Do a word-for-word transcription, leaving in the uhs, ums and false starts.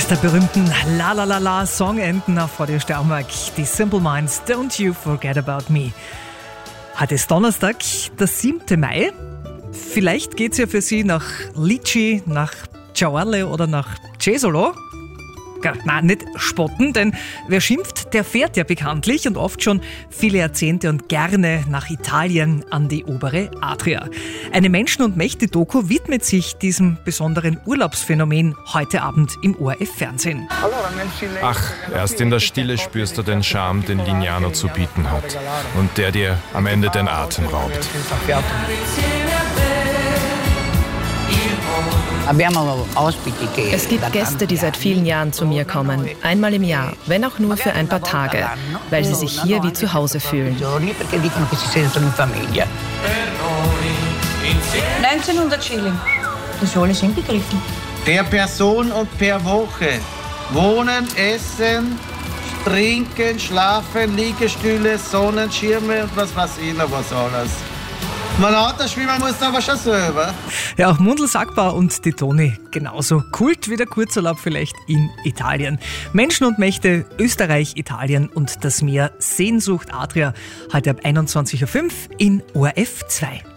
Eines der berühmten La La La La Songenden auf Radio Steiermark, die Simple Minds, Don't You Forget About Me. Heute ist Donnerstag, der siebte Mai. Vielleicht geht's ja für Sie nach Lici, nach Ciaorle oder nach Cesolo. Nein, nicht spotten, denn wer schimpft, der fährt ja bekanntlich und oft schon viele Jahrzehnte und gerne nach Italien an die obere Adria. Eine Menschen- und Mächte-Doku widmet sich diesem besonderen Urlaubsphänomen heute Abend im O R F-Fernsehen. Ach, erst in der Stille spürst du den Charme, den Lignano zu bieten hat und der dir am Ende den Atem raubt. Es gibt Gäste, die seit vielen Jahren zu mir kommen, einmal im Jahr, wenn auch nur für ein paar Tage, weil sie sich hier wie zu Hause fühlen. neunzehnhundert Schilling. Das ist alles inbegriffen. Per Person und per Woche. Wohnen, Essen, Trinken, Schlafen, Liegestühle, Sonnenschirme und was weiß ich noch was alles. Man hat das schwimmen muss aber schon selber. Ja, auch Mundl Sackbauer und die Toni genauso. Kult wie der Kurzurlaub vielleicht in Italien. Menschen und Mächte, Österreich, Italien und das Meer. Sehnsucht Adria. Heute ab einundzwanzig Uhr fünf in O R F zwei.